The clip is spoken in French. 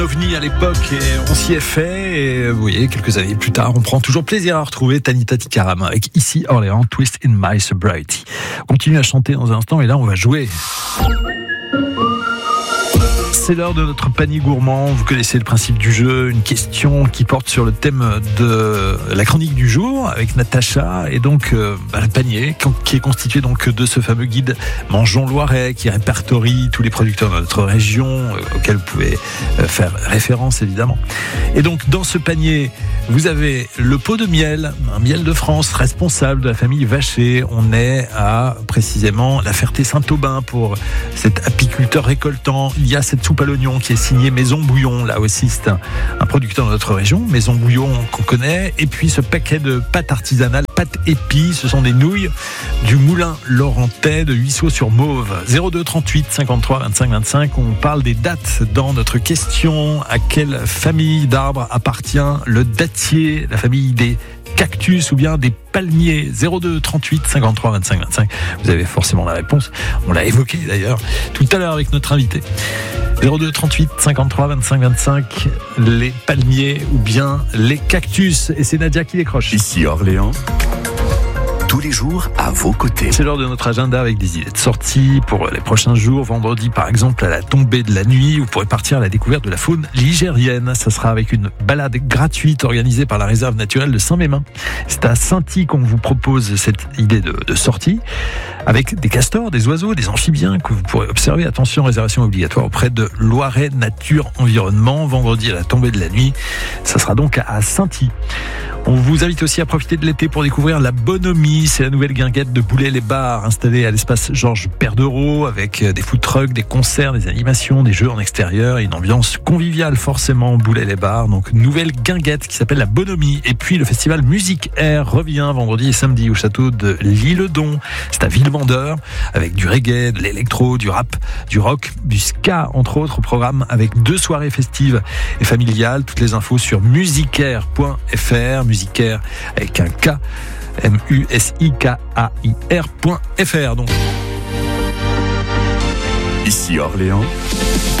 OVNI à l'époque et on s'y est fait et vous voyez quelques années plus tard on prend toujours plaisir à retrouver Tanita Tikaram avec ici Orléans Twist in My Sobriety. On continue à chanter dans un instant et là on va jouer. C'est l'heure de notre panier gourmand. Vous connaissez le principe du jeu, une question qui porte sur le thème de la chronique du jour avec Natacha et donc le panier qui est constitué donc de ce fameux guide Mangeons Loiret qui répertorie tous les producteurs de notre région auxquels vous pouvez faire référence évidemment. Et donc dans ce panier vous avez le pot de miel, un miel de France responsable de la famille Vacher. On est à précisément la Ferté-Saint-Aubin pour cet apiculteur récoltant. Il y a cette soupe à l'oignon qui est signée Maison Bouillon. Là aussi, c'est un producteur de notre région. Maison Bouillon qu'on connaît. Et puis ce paquet de pâtes artisanales, pâtes épis. Ce sont des nouilles du moulin laurentais de Huisseau-sur-Mauve. 02 38 53 25 25. On parle des dates dans notre question. À quelle famille d'arbres appartient le dattier, la famille des cactus ou bien des palmiers? 02 38 53 25 25. Vous avez forcément la réponse. On l'a évoqué d'ailleurs tout à l'heure avec notre invité. 02 38 53 25 25. Les palmiers ou bien les cactus. Et c'est Nadia qui décroche. Ici Orléans. Tous les jours à vos côtés. C'est l'heure de notre agenda avec des idées de sortie pour les prochains jours. Vendredi, par exemple, à la tombée de la nuit, vous pourrez partir à la découverte de la faune ligérienne. Ça sera avec une balade gratuite organisée par la réserve naturelle de Saint-Mémin. C'est à Sainty qu'on vous propose cette idée de sortie avec des castors, des oiseaux, des amphibiens que vous pourrez observer. Attention, réservation obligatoire auprès de Loiret Nature Environnement. Vendredi à la tombée de la nuit. Ça sera donc à Sainty. On vous invite aussi à profiter de l'été pour découvrir la bonhomie. C'est la nouvelle guinguette de Boulay-les-Bars installée à l'espace Georges Perdereau avec des food trucks, des concerts, des animations, des jeux en extérieur et une ambiance conviviale forcément Boulay-les-Bars. Donc nouvelle guinguette qui s'appelle la bonhomie. Et puis le festival Musique Air revient vendredi et samedi au château de l'Île-Don. C'est à Villemandeur avec du reggae, de l'électro, du rap, du rock, du ska entre autres au programme avec 2 soirées festives et familiales. Toutes les infos sur musicaire.fr. Musicaire avec un K, MUSIKAIR.fr. Donc. Ici Orléans.